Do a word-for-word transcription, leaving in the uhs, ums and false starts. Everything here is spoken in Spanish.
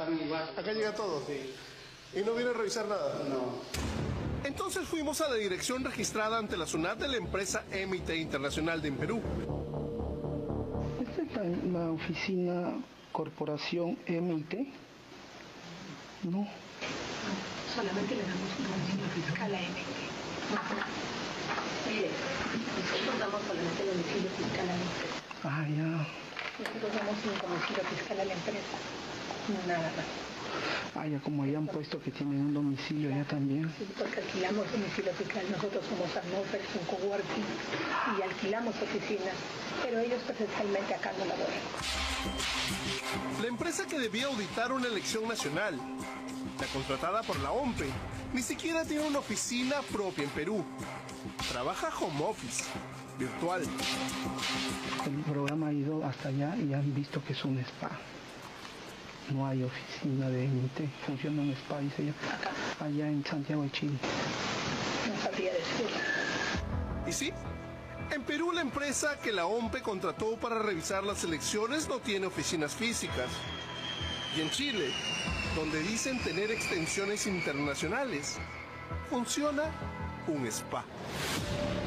Acá llega todo. Sí. ¿Y no viene a revisar nada? No. Entonces fuimos a la dirección registrada ante la SUNAT de la empresa M I T Internacional de en Perú. Esta es la, la oficina Corporación M I T. No. Solamente le damos un domicilio fiscal a M I T. Mire, nosotros damos solamente el domicilio fiscal a la empresa. Ah, ya. Nosotros damos un domicilio fiscal a la empresa. Nada más. Ah, ya como ya han puesto que tienen un domicilio ya también. Sí, porque alquilamos domicilio fiscal. Nosotros somos Atmósfera, un coworking y alquilamos oficinas, pero ellos presencialmente acá no laboran. La empresa que debía auditar una elección nacional, la contratada por la O M P E, ni siquiera tiene una oficina propia en Perú. Trabaja home office, virtual. El programa ha ido hasta allá y han visto que es un spa. No hay oficina de M I T, funciona un spa, dice ella, allá en Santiago de Chile. No sabría decir. ¿Y sí? En Perú la empresa que la O M P E contrató para revisar las elecciones no tiene oficinas físicas. Y en Chile, donde dicen tener extensiones internacionales, funciona un spa.